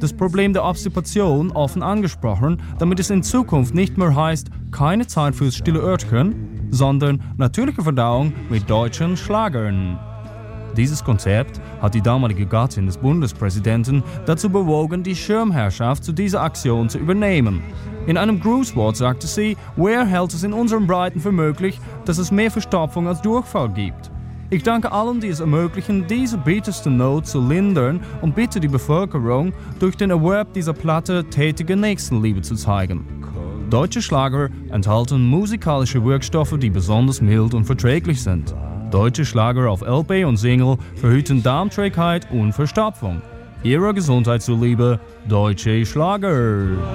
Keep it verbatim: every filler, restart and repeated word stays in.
das Problem der Obstipation offen angesprochen, damit es in Zukunft nicht mehr heißt, keine Zeit fürs stille Örtchen, sondern natürliche Verdauung mit deutschen Schlagern. Dieses Konzept hat die damalige Gattin des Bundespräsidenten dazu bewogen, die Schirmherrschaft zu dieser Aktion zu übernehmen. In einem Grußwort sagte sie, Ware hält es in unseren Breiten für möglich, dass es mehr Verstopfung als Durchfall gibt. Ich danke allen, die es ermöglichen, diese bitterste Not zu lindern und bitte die Bevölkerung, durch den Erwerb dieser Platte tätige Nächstenliebe zu zeigen. Deutsche Schlager enthalten musikalische Wirkstoffe, die besonders mild und verträglich sind. Deutsche Schlager auf L P und Single verhüten Darmträgheit und Verstopfung. Ihrer Gesundheit zuliebe, deutsche Schlager.